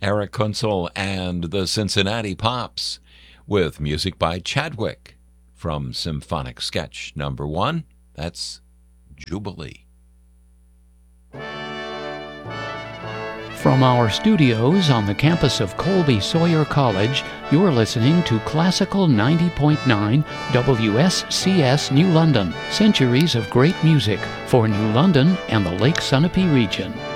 Eric Kunzel and the Cincinnati Pops with music by Chadwick from Symphonic Sketch number 1. That's Jubilee. From our studios on the campus of Colby Sawyer College, you're listening to Classical 90.9 WSCS New London. Centuries of great music for New London and the Lake Sunapee region.